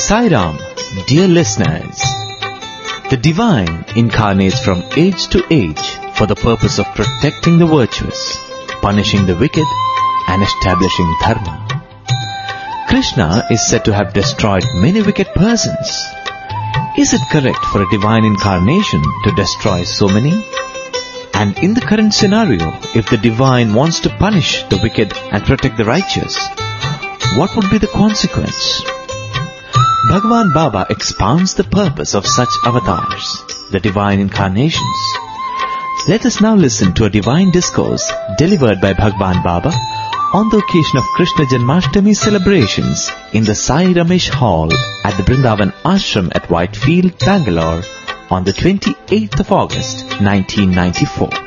Sai Ram, dear listeners. The divine incarnates from age to age for the purpose of protecting the virtuous, punishing the wicked, and establishing dharma. Krishna is said to have destroyed many wicked persons. Is it correct for a divine incarnation to destroy so many? And in the current scenario, if the divine wants to punish the wicked and protect the righteous, what would be the consequence? Bhagwan Baba expounds the purpose of such avatars, the divine incarnations. Let us now listen to a divine discourse delivered by Bhagwan Baba on the occasion of Krishna Janmashtami celebrations in the Sai Ramesh Hall at the Brindavan Ashram at Whitefield, Bangalore on the 28th of August, 1994.